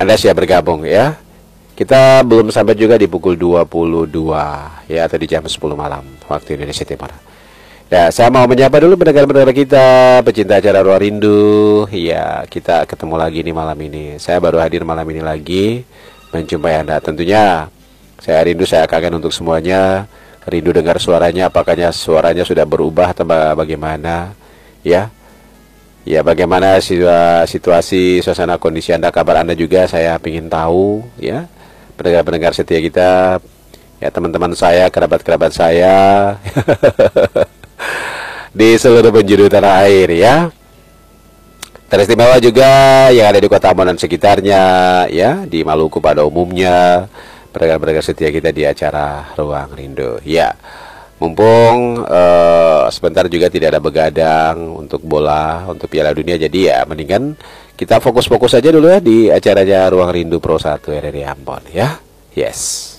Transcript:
Anda siap bergabung ya. Kita belum sampai juga di pukul 22 ya, atau di jam 10 malam waktu Indonesia Timur. Ya, saya mau menyapa dulu pendengar-pendengar kita, pecinta acara Ruang Rindu. Ya, kita ketemu lagi nih malam ini. Saya baru hadir malam ini lagi menjumpai Anda. Tentunya saya rindu, saya kangen untuk semuanya. Rindu dengar suaranya, apakah suaranya sudah berubah atau bagaimana ya. Ya, bagaimana situasi, suasana, kondisi Anda, kabar Anda juga saya ingin tahu ya. Pendengar-pendengar setia kita, ya teman-teman saya, kerabat-kerabat saya di seluruh penjuru tanah air ya. Teristimewa juga yang ada di Kota Ambon dan sekitarnya ya, di Maluku pada umumnya. Pendengar-pendengar setia kita di acara Ruang Rindu ya. Mumpung sebentar juga tidak ada begadang untuk bola, untuk Piala Dunia, jadi ya mendingan kita fokus-fokus aja dulu ya di acaranya Ruang Rindu Pro 1 RRI Ambon ya. Yes.